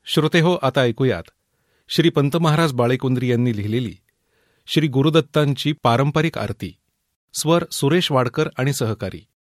श्रोतेहो, आता ऐकूयात श्री पंत महाराज बाळेकुंद्री यांनी लिहिलेली श्री गुरुदत्तांची पारंपरिक आरती. स्वर सुरेश वाडकर आणि सहकारी.